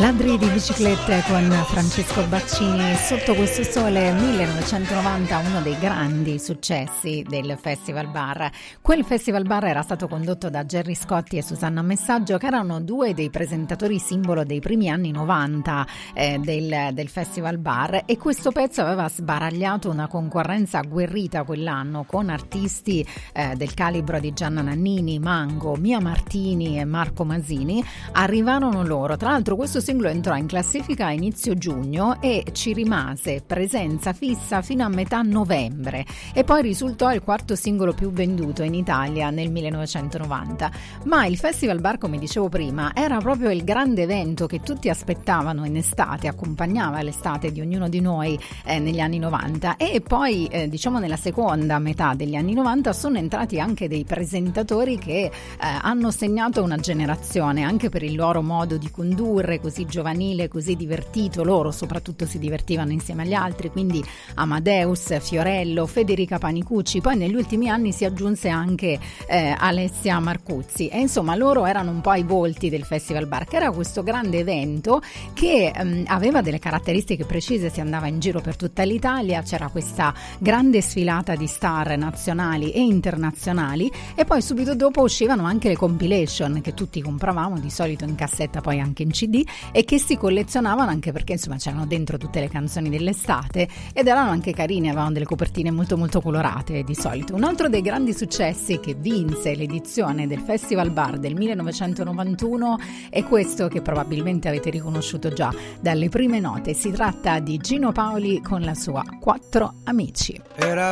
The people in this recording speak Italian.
Ladri di biciclette con Francesco Baccini sotto questo sole 1990, uno dei grandi successi del Festival Bar. Quel Festival Bar era stato condotto da Gerry Scotti e Susanna Messaggio, che erano due dei presentatori simbolo dei primi anni 90 del Festival Bar, e questo pezzo aveva sbaragliato una concorrenza agguerrita quell'anno con artisti del calibro di Gianna Nannini, Mango, Mia Martini e Marco Masini. Arrivarono loro, tra l'altro questo singolo entrò in classifica a inizio giugno e ci rimase presenza fissa fino a metà novembre, e poi risultò il quarto singolo più venduto in Italia nel 1990. Ma il Festival Bar, come dicevo prima, era proprio il grande evento che tutti aspettavano in estate, accompagnava l'estate di ognuno di noi negli anni 90, e poi diciamo nella seconda metà degli anni 90 sono entrati anche dei presentatori che hanno segnato una generazione anche per il loro modo di condurre, così giovanile, così divertito. Loro soprattutto si divertivano insieme agli altri, quindi Amadeus, Fiorello, Federica Panicucci, poi negli ultimi anni si aggiunse anche Alessia Marcuzzi, e insomma loro erano un po' i volti del Festival Bar, che era questo grande evento che aveva delle caratteristiche precise. Si andava in giro per tutta l'Italia, c'era questa grande sfilata di star nazionali e internazionali, e poi subito dopo uscivano anche le compilation che tutti compravamo di solito in cassetta, poi anche in CD, e che si collezionavano anche perché insomma c'erano dentro tutte le canzoni dell'estate ed erano anche carini, avevano delle copertine molto molto colorate di solito. Un altro dei grandi successi che vinse l'edizione del Festival Bar del 1991 è questo, che probabilmente avete riconosciuto già dalle prime note. Si tratta di Gino Paoli con la sua Quattro Amici. Era